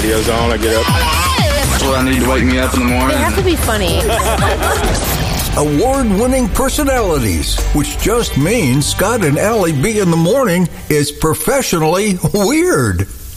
radio's on. I get up. That's what I need to wake me up in the morning. They have to be funny. Award-winning personalities, which just means Scott and Allie B in the morning is professionally weird.